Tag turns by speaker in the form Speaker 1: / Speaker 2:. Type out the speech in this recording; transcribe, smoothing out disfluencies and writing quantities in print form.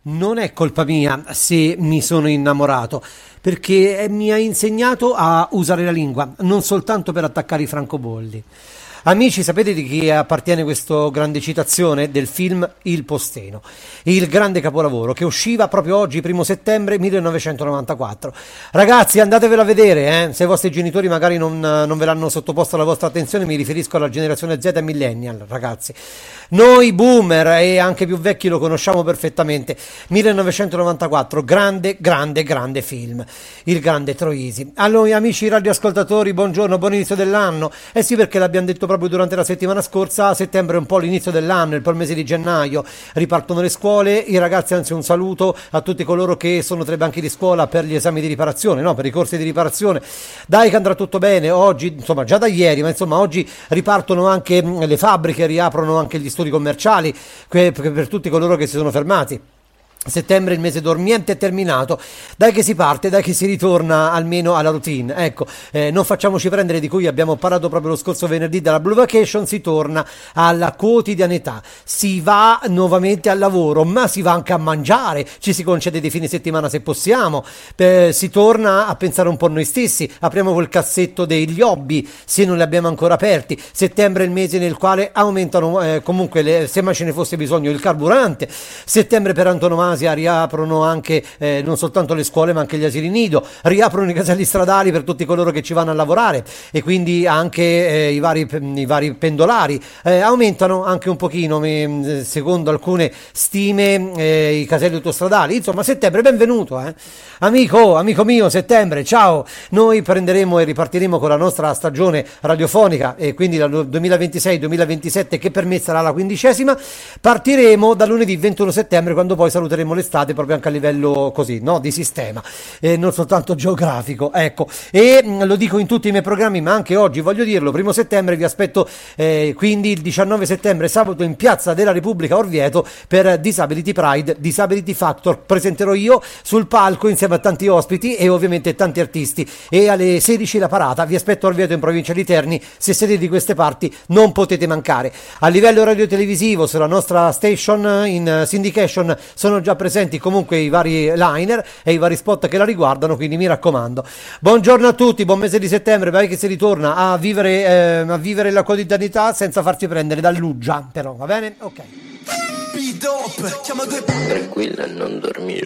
Speaker 1: Non è colpa mia se mi sono innamorato, perché mi ha insegnato a usare la lingua, non soltanto per attaccare i francobolli. Amici, sapete di chi appartiene questa grande citazione del film Il Posteno, il grande capolavoro che usciva proprio oggi, 1° settembre 1994. Ragazzi, andatevelo a vedere, se i vostri genitori magari non ve l'hanno sottoposto alla vostra attenzione, mi riferisco alla generazione Z e millennial, ragazzi. Noi boomer e anche più vecchi lo conosciamo perfettamente. 1994, grande, grande, grande film. Il grande Troisi. Allora, amici radioascoltatori, buongiorno, buon inizio dell'anno. Eh sì, perché l'abbiamo detto proprio durante la settimana scorsa, settembre è un po' l'inizio dell'anno, il mese di gennaio, ripartono le scuole, i ragazzi, anzi un saluto a tutti coloro che sono tra i banchi di scuola per gli esami di riparazione, no, per i corsi di riparazione. Dai che andrà tutto bene, oggi, insomma già da ieri, ma insomma oggi ripartono anche le fabbriche, riaprono anche gli studi commerciali per tutti coloro che si sono fermati. Settembre, il mese dormiente, è terminato. Dai che si parte, dai che si ritorna almeno alla routine. Ecco, non facciamoci prendere, di cui abbiamo parlato proprio lo scorso venerdì dalla Blue Vacation. Si torna alla quotidianità, si va nuovamente al lavoro, ma si va anche a mangiare, ci si concede dei fine settimana se possiamo, si torna a pensare un po' a noi stessi, apriamo quel cassetto degli hobby se non li abbiamo ancora aperti. Settembre è il mese nel quale aumentano comunque, se mai ce ne fosse bisogno, il carburante. Settembre per antonomasia riaprono anche non soltanto le scuole ma anche gli asili nido, riaprono i caselli stradali per tutti coloro che ci vanno a lavorare, e quindi anche i vari pendolari, aumentano anche un pochino, secondo alcune stime, i caselli autostradali. Insomma, settembre, benvenuto, amico mio, settembre, ciao. Noi prenderemo e ripartiremo con la nostra stagione radiofonica, e quindi la 2026-2027, che per me sarà la 15ª. Partiremo da lunedì 21 settembre, quando poi saluteremo l'estate, proprio anche a livello così, no, di sistema, non soltanto geografico, ecco. E lo dico in tutti i miei programmi, ma anche oggi voglio dirlo: 1° settembre vi aspetto, quindi il 19 settembre, sabato, in Piazza della Repubblica Orvieto per Disability Pride, Disability Factor. Presenterò io sul palco insieme a tanti ospiti e ovviamente tanti artisti, e alle 16 la parata. Vi aspetto a Orvieto, in provincia di Terni. Se siete di queste parti non potete mancare. A livello radiotelevisivo, sulla nostra station in syndication sono già presenti comunque i vari liner e i vari spot che la riguardano, quindi mi raccomando. Buongiorno a tutti, buon mese di settembre, vai che si ritorna a vivere la quotidianità senza farci prendere dall'uggia, però va bene? Ok.
Speaker 2: Tranquilla, non dormire.